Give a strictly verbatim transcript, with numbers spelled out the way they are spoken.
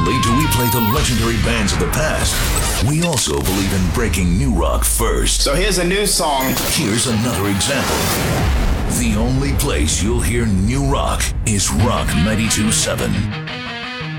only do we play the legendary bands of the past, we also believe in breaking new rock first. So here's a new song. Here's another example. The only place you'll hear new rock is Rock ninety-two point seven.